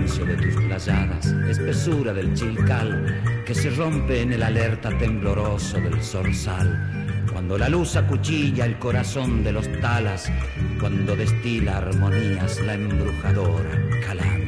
silencio de tus playadas, espesura del chilcal que se rompe en el alerta tembloroso del zorzal, cuando la luz acuchilla el corazón de los talas, cuando destila armonías la embrujadora calanda.